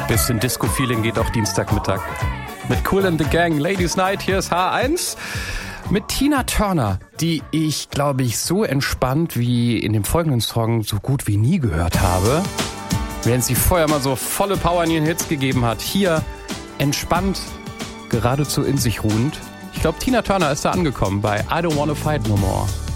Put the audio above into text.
Bisschen Disco-Feeling geht auch Dienstagmittag. Mit Kool and the Gang, Ladies Night, hier ist H1. Mit Tina Turner, die ich, glaube ich, so entspannt wie in dem folgenden Song so gut wie nie gehört habe. Während sie vorher mal so volle Power in ihren Hits gegeben hat. Hier entspannt, geradezu in sich ruhend. Ich glaube, Tina Turner ist da angekommen bei I Don't Wanna Fight No More.